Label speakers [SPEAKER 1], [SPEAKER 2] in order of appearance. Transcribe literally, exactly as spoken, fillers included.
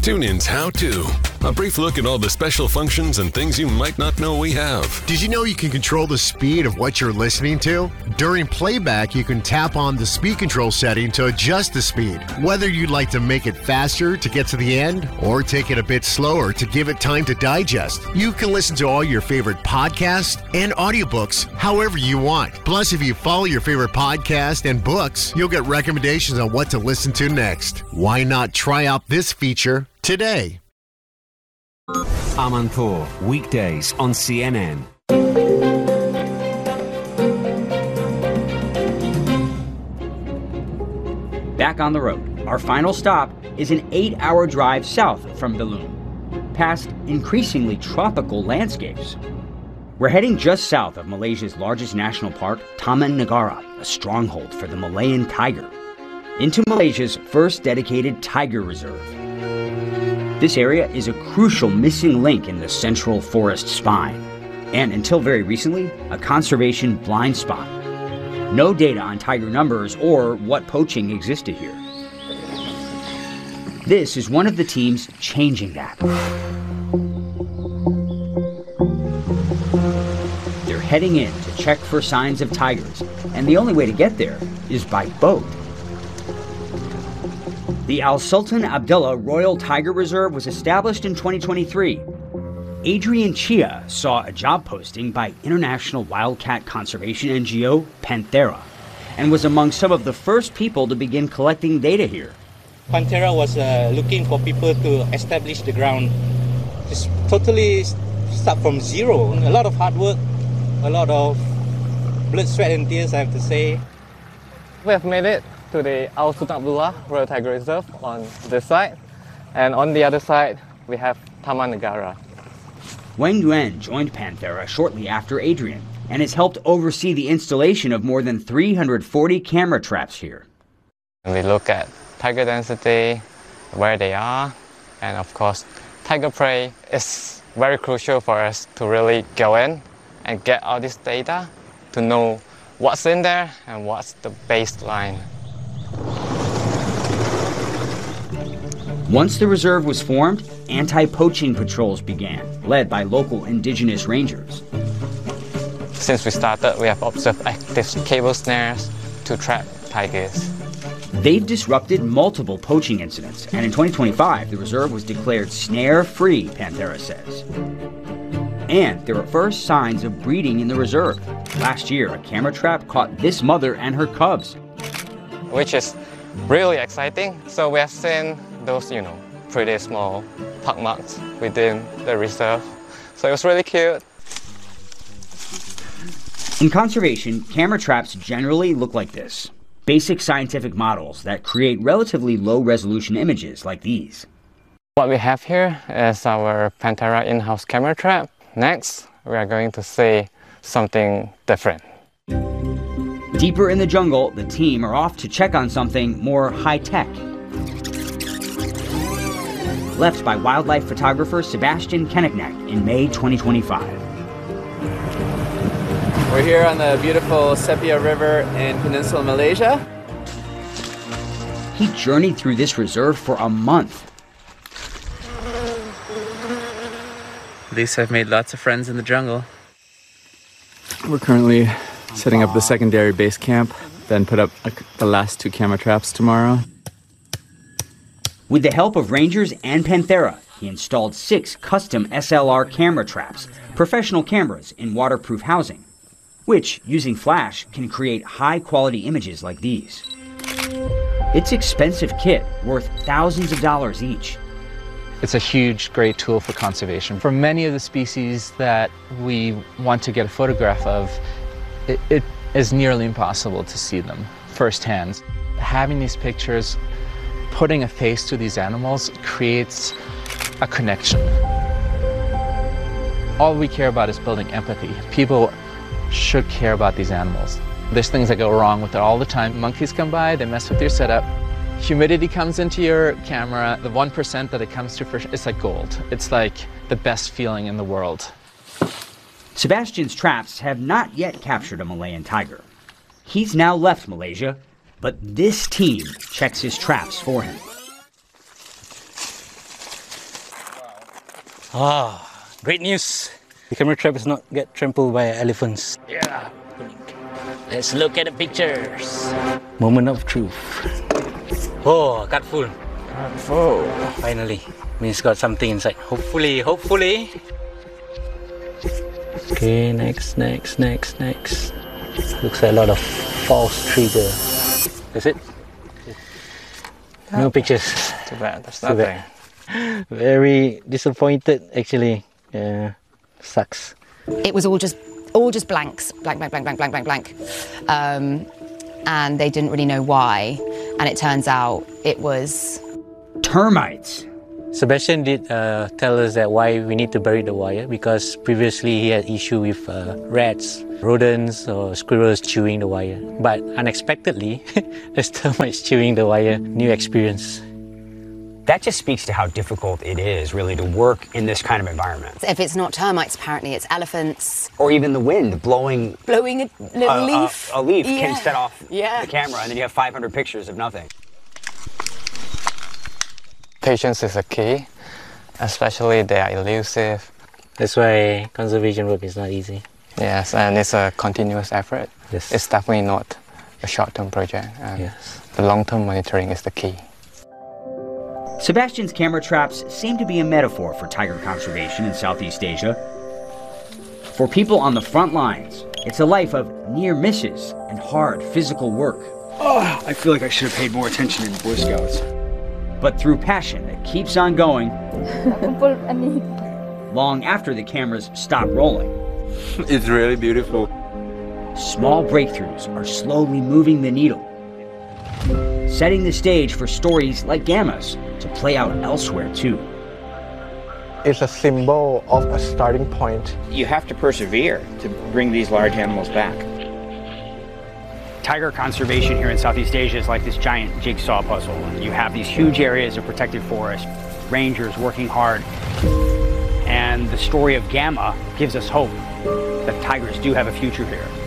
[SPEAKER 1] TuneIn's How To. A brief look at all the special functions and things you might not know we have.
[SPEAKER 2] Did you know you can control the speed of what you're listening to? During playback, you can tap on the speed control setting to adjust the speed. Whether you'd like to make it faster to get to the end or take it a bit slower to give it time to digest, you can listen to all your favorite podcasts and audiobooks however you want. Plus, if you follow your favorite podcast and books, you'll get recommendations on what to listen to next. Why not try out this feature today?
[SPEAKER 3] Amanpour, weekdays on C N N.
[SPEAKER 4] Back on the road, our final stop is an eight-hour drive south from Belum, past increasingly tropical landscapes. We're heading just south of Malaysia's largest national park, Taman Negara, a stronghold for the Malayan tiger, into Malaysia's first dedicated tiger reserve. This area is a crucial missing link in the central forest spine, and until very recently, a conservation blind spot. No data on tiger numbers or what poaching existed here. This is one of the teams changing that. They're heading in to check for signs of tigers, and the only way to get there is by boat. The Al Sultan Abdullah Royal Tiger Reserve was established in twenty twenty-three. Adrian Chia saw a job posting by international wildcat conservation N G O Panthera and was among some of the first people to begin collecting data here.
[SPEAKER 5] Panthera was uh, looking for people to establish the ground. Just totally start from zero. A lot of hard work, a lot of blood, sweat and tears, I have to say.
[SPEAKER 6] We have made it to the Al Sultan Abdullah Royal Tiger Reserve on this side, and on the other side we have Taman Negara.
[SPEAKER 4] Wang Yuan joined Panthera shortly after Adrian and has helped oversee the installation of more than three hundred forty camera traps here.
[SPEAKER 6] We look at tiger density, where they are, and of course tiger prey is very crucial for us to really go in and get all this data to know what's in there and what's the baseline.
[SPEAKER 4] Once the reserve was formed, anti-poaching patrols began, led by local indigenous rangers.
[SPEAKER 6] Since we started, we have observed active cable snares to trap tigers.
[SPEAKER 4] They've disrupted multiple poaching incidents, and in twenty twenty-five, the reserve was declared snare-free, Panthera says. And there are first signs of breeding in the reserve. Last year, a camera trap caught this mother and her cubs,
[SPEAKER 6] which is really exciting. So we have seen those, you know, pretty small pock marks within the reserve. So it was really cute.
[SPEAKER 4] In conservation, camera traps generally look like this. Basic scientific models that create relatively low-resolution images like these.
[SPEAKER 6] What we have here is our Panthera in-house camera trap. Next, we are going to see something different.
[SPEAKER 4] Deeper in the jungle, the team are off to check on something more high-tech. Left by wildlife photographer Sebastian Kenignac in May twenty twenty-five.
[SPEAKER 7] We're here on the beautiful Sepia River in Peninsular Malaysia.
[SPEAKER 4] He journeyed through this reserve for a month.
[SPEAKER 7] At least I've made lots of friends in the jungle. We're currently setting up the secondary base camp, then put up the last two camera traps tomorrow.
[SPEAKER 4] With the help of rangers and Panthera, he installed six custom S L R camera traps, professional cameras in waterproof housing, which, using flash, can create high-quality images like these. It's expensive kit, worth thousands of dollars each.
[SPEAKER 8] It's a huge, great tool for conservation. For many of the species that we want to get a photograph of, it, it is nearly impossible to see them firsthand. Having these pictures, putting a face to these animals creates a connection. All we care about is building empathy. People should care about these animals. There's things that go wrong with it all the time. Monkeys come by, they mess with your setup. Humidity comes into your camera. The one percent that it comes to, first, it's like gold. It's like the best feeling in the world.
[SPEAKER 4] Sebastian's traps have not yet captured a Malayan tiger. He's now left Malaysia, but this team checks his traps for him.
[SPEAKER 5] Ah, great news. The camera trap is not get trampled by elephants.
[SPEAKER 9] Yeah. Let's look at the pictures.
[SPEAKER 5] Moment of truth. Oh, got full.
[SPEAKER 9] Got full.
[SPEAKER 5] Finally. Means got something inside. Hopefully, hopefully. Okay, next, next, next, next. Looks like a lot of false trigger. Is it? No pictures.
[SPEAKER 6] Too bad, there's
[SPEAKER 5] Too
[SPEAKER 6] nothing.
[SPEAKER 5] bad. Very disappointed actually. Yeah, sucks.
[SPEAKER 10] It was all just all just blanks, blank, blank, blank, blank, blank, blank, blank. Um, and they didn't really know why. And it turns out it was
[SPEAKER 4] termites.
[SPEAKER 5] Sebastian did uh, tell us that why we need to bury the wire, because previously he had issue with uh, rats, rodents or squirrels chewing the wire. But unexpectedly, there's termites chewing the wire. New experience.
[SPEAKER 4] That just speaks to how difficult it is really to work in this kind of environment.
[SPEAKER 10] if it's not termites, apparently it's elephants.
[SPEAKER 4] Or even the wind blowing
[SPEAKER 10] Blowing a little
[SPEAKER 4] a,
[SPEAKER 10] leaf.
[SPEAKER 4] A, a leaf
[SPEAKER 10] Yeah.
[SPEAKER 4] can set off
[SPEAKER 10] Yeah.
[SPEAKER 4] the camera, and then you have five hundred pictures of nothing.
[SPEAKER 6] Patience is a key, especially they are elusive.
[SPEAKER 5] That's why conservation work is not easy.
[SPEAKER 6] Yes, and it's a continuous effort.
[SPEAKER 5] Yes.
[SPEAKER 6] It's definitely not a short-term project. And
[SPEAKER 5] Yes.
[SPEAKER 6] the long-term monitoring is the key.
[SPEAKER 4] Sebastian's camera traps seem to be a metaphor for tiger conservation in Southeast Asia. For people on the front lines, it's a life of near misses and hard physical work.
[SPEAKER 11] Oh, I feel like I should have paid more attention in Boy Scouts.
[SPEAKER 4] But through passion that keeps on going, long after the cameras stop rolling.
[SPEAKER 11] It's really beautiful.
[SPEAKER 4] Small breakthroughs are slowly moving the needle, setting the stage for stories like Gamma's to play out elsewhere too.
[SPEAKER 12] It's a symbol of a starting point.
[SPEAKER 13] You have to persevere to bring these large animals back.
[SPEAKER 14] Tiger conservation here in Southeast Asia is like this giant jigsaw puzzle. You have these huge areas of protected forest, rangers working hard, and the story of Gamma gives us hope that tigers do have a future here.